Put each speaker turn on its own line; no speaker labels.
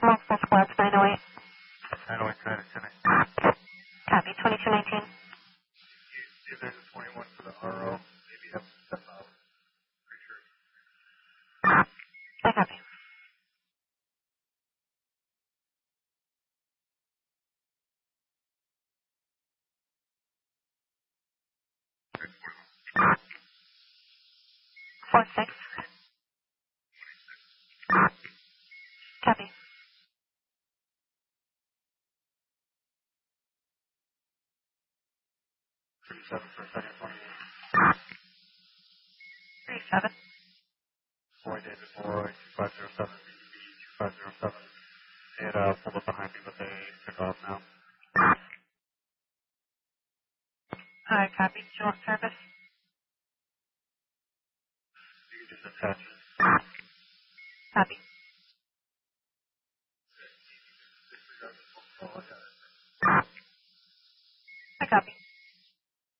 Multiple squads, 908.
908 United Center.
Copy, 2219.
See if there's a 21 for the RO. Maybe have to step out. Pretty sure.
I copy. Four six. Copy.
37 for a second, 28.
37.
Boy David Boy, 2507, BB 2507. They had pulled up behind me, but they took off now.
Alright, copy. Do you want service?
You can just attach it.
Copy. I copy.